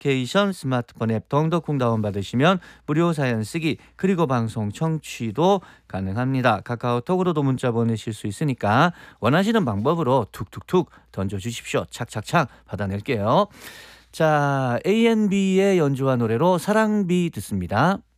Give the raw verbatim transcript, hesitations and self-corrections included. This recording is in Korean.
어플리케이션 스마트폰 앱 덩더쿵 다운받으시면 무료 사연 쓰기 그리고 방송 청취도 가능합니다. 카카오톡으로도 문자 보내실 수 있으니까 원하시는 방법으로 툭툭툭 던져주십시오. 착착착 받아낼게요. 자, 에이앤비의 연주와 노래로 사랑비 듣습니다.